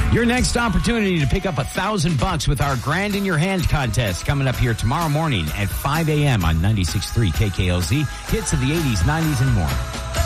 Your next opportunity to pick up $1,000 with our Grand in Your Hand contest coming up here tomorrow morning at 5 a.m. on 96.3 KKLZ. Hits of the 80s, 90s, and more.